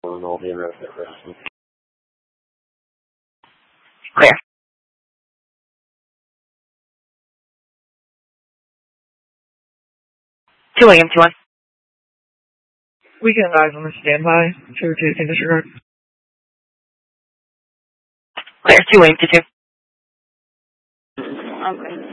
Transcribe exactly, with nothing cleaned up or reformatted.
Clear. two William, two one. Weekend guys on the standby. two two, can disregard. Clear. two William, two two. Okay.